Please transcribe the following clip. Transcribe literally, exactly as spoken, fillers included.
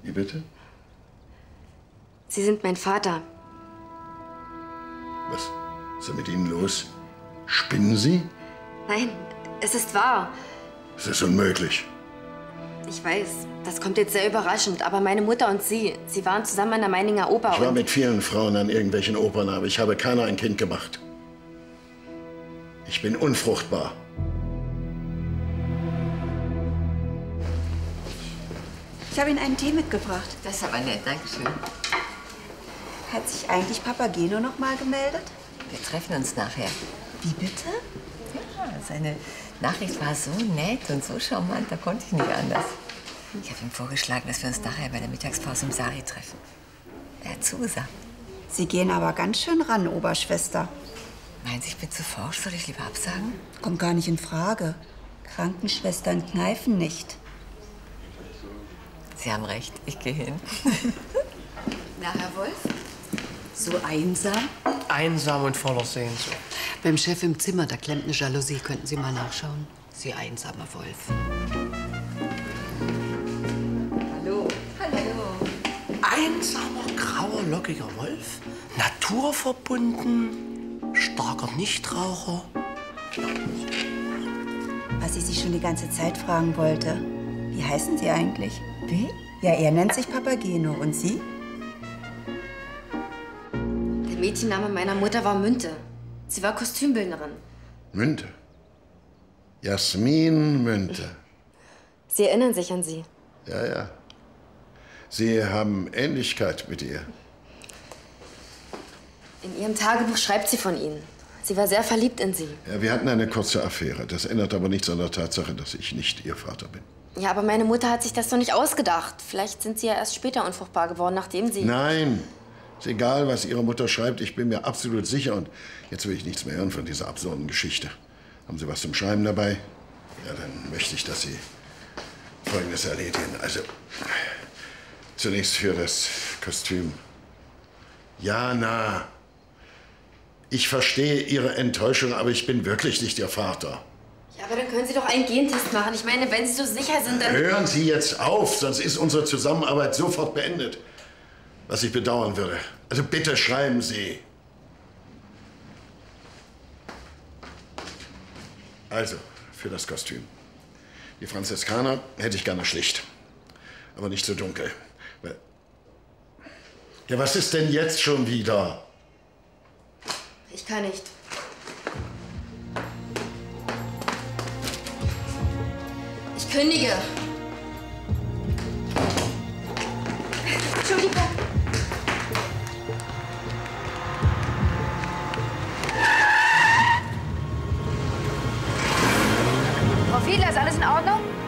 Wie bitte? Sie sind mein Vater. Was ist denn mit Ihnen los? Spinnen Sie? Nein, es ist wahr. Es ist unmöglich. Ich weiß, das kommt jetzt sehr überraschend, aber meine Mutter und Sie, Sie waren zusammen an der Meininger Oper. Ich war und mit vielen Frauen an irgendwelchen Opern, aber ich habe keiner ein Kind gemacht. Ich bin unfruchtbar. Ich habe Ihnen einen Tee mitgebracht. Das ist aber nett, danke schön. Hat sich eigentlich Papageno noch mal gemeldet? Wir treffen uns nachher. Wie bitte? Ja, seine Nachricht war so nett und so charmant, da konnte ich nicht anders. Ich habe ihm vorgeschlagen, dass wir uns nachher bei der Mittagspause im Sari treffen. Er hat zugesagt. Sie gehen aber ganz schön ran, Oberschwester. Meinen Sie, ich bin zu forsch? Soll ich lieber absagen? Kommt gar nicht in Frage. Krankenschwestern kneifen nicht. Sie haben recht, ich gehe hin. Na, Herr Wolf? So einsam? Einsam und voller Sehnsucht. Beim Chef im Zimmer, da klemmt eine Jalousie. Könnten Sie mal nachschauen? Sie einsamer Wolf. Hallo. Hallo. Einsamer, grauer, lockiger Wolf? Naturverbunden? Starker Nichtraucher? Was ich Sie schon die ganze Zeit fragen wollte. Wie heißen Sie eigentlich? Wie? Ja, er nennt sich Papageno. Und Sie? Der Mädchenname meiner Mutter war Münte. Sie war Kostümbildnerin. Münte. Jasmin Münte. Sie erinnern sich an sie. Ja, ja. Sie haben Ähnlichkeit mit ihr. In ihrem Tagebuch schreibt sie von Ihnen. Sie war sehr verliebt in Sie. Ja, wir hatten eine kurze Affäre. Das ändert aber nichts an der Tatsache, dass ich nicht Ihr Vater bin. Ja, aber meine Mutter hat sich das doch nicht ausgedacht. Vielleicht sind Sie ja erst später unfruchtbar geworden, nachdem Sie... Nein. Ist egal, was Ihre Mutter schreibt. Ich bin mir absolut sicher. Und jetzt will ich nichts mehr hören von dieser absurden Geschichte. Haben Sie was zum Schreiben dabei? Ja, dann möchte ich, dass Sie Folgendes erledigen. Also, zunächst für das Kostüm. Jana, ich verstehe Ihre Enttäuschung, aber ich bin wirklich nicht Ihr Vater. Ja, aber dann können Sie doch einen Gentest machen. Ich meine, wenn Sie so sicher sind, dann... Hören Sie jetzt auf, sonst ist unsere Zusammenarbeit sofort beendet. Was ich bedauern würde. Also bitte schreiben Sie. Also, für das Kostüm. Die Franziskaner hätte ich gerne schlicht. Aber nicht so dunkel. Ja, was ist denn jetzt schon wieder? Ich kann nicht. Ich kündige. Entschuldigung. Frau Fiedler, ist alles in Ordnung?